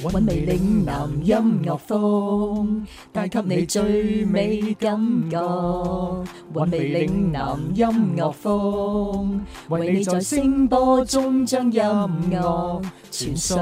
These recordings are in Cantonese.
韻味嶺南音樂風，帶給你最美感覺。韻味嶺南音樂風，為你在聲波中將音樂傳送。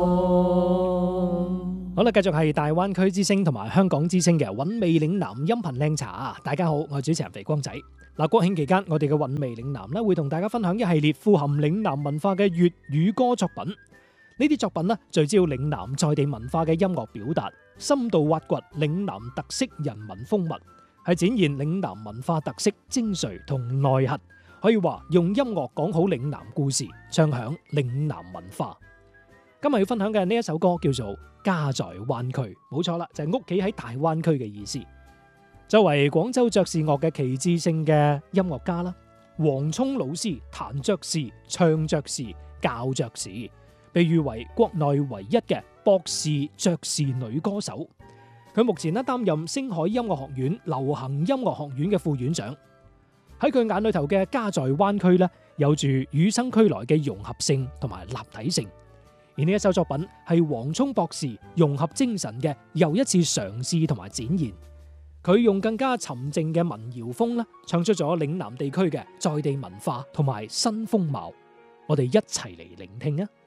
好啦，繼續係大灣區之聲同埋香港之聲嘅韻味嶺南音頻靚茶啊！大家好，我係主持人肥光仔。嗱，國慶期間，我哋嘅韻味嶺南咧會同大家分享一系列富含嶺南文化嘅粵語歌作品。呢啲作品咧聚焦嶺南在地文化嘅音樂表達，深度挖掘嶺南特色人文風物，係展現嶺南文化特色精髓同內核。可以話用音樂講好嶺南故事，唱響嶺南文化。今日要分享嘅呢一首歌叫做《家在灣區》，冇錯啦，就係屋企喺大灣區嘅意思。作為廣州爵士樂嘅旗幟性嘅音樂家啦，黃聰老師彈爵士、唱爵士、教爵士，被譽為國內唯一嘅博士爵士女歌手。佢目前擔任星海音樂學院流行音樂學院嘅副院長。喺佢眼裏頭嘅家在灣區咧，有住與生俱來嘅融合性同埋立體性。而呢一首作品係黃聰博士融合精神嘅又一次嘗試同埋展現。佢用更加沉靜嘅民謠風咧，唱出咗嶺南地區嘅在地文化同埋新風貌。我哋一齊嚟聆聽啊！